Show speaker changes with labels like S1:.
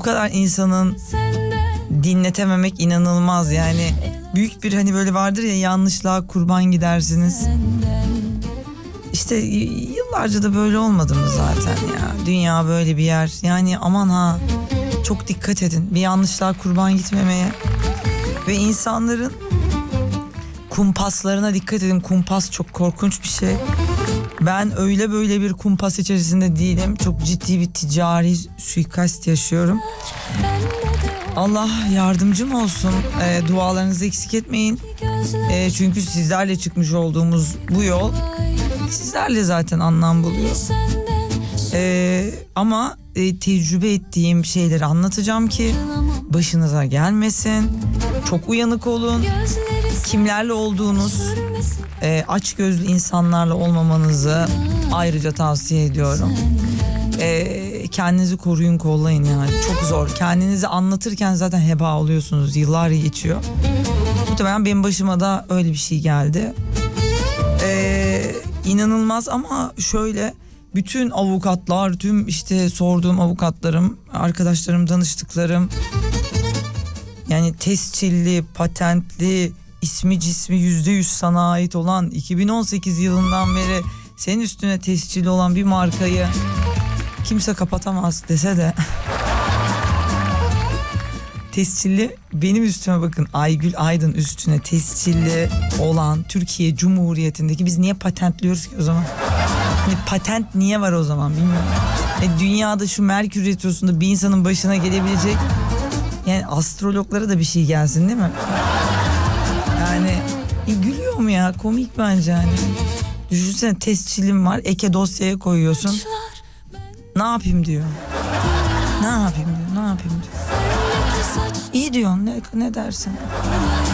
S1: kadar insanın dinletememek inanılmaz yani. Büyük bir hani böyle vardır ya, yanlışlığa kurban gidersiniz. İşte yıllarca da böyle olmadı mı zaten ya? Dünya böyle bir yer. Yani aman ha, çok dikkat edin bir yanlışlığa kurban gitmemeye. Ve insanların kumpaslarına dikkat edin. Kumpas çok korkunç bir şey. Ben öyle böyle bir kumpas içerisinde değilim. Çok ciddi bir ticari suikast yaşıyorum. Allah yardımcım olsun. Dualarınızı eksik etmeyin. Çünkü sizlerle çıkmış olduğumuz bu yol sizlerle zaten anlam buluyor. Ama tecrübe ettiğim şeyleri anlatacağım ki başınıza gelmesin. Çok uyanık olun. Kimlerle olduğunuz açgözlü insanlarla olmamanızı ayrıca tavsiye ediyorum. Kendinizi koruyun, kollayın yani. Çok zor. Kendinizi anlatırken zaten heba oluyorsunuz. Yıllar geçiyor. Muhtemelen benim başıma da öyle bir şey geldi. İnanılmaz ama şöyle, bütün avukatlar, tüm işte sorduğum avukatlarım, arkadaşlarım, danıştıklarım, yani tescilli, patentli, ismi cismi %100 sana ait olan, 2018 yılından beri senin üstüne tescilli olan bir markayı kimse kapatamaz dese de tescilli benim üstüme, bakın, Aygül Aydın üstüne tescilli olan Türkiye Cumhuriyeti'ndeki, biz niye patentliyoruz ki o zaman? Hani patent niye var o zaman bilmiyorum. Dünyada şu Merkür Retrosu'nda bir insanın başına gelebilecek, yani astrologlara da bir şey gelsin değil mi? Yani gülüyor mu ya, komik bence hani. Düşünsene, tescillim var, eke dosyaya koyuyorsun. Ne yapayım diyor. Ne yapayım diyor. İyi diyorsun, ne dersin?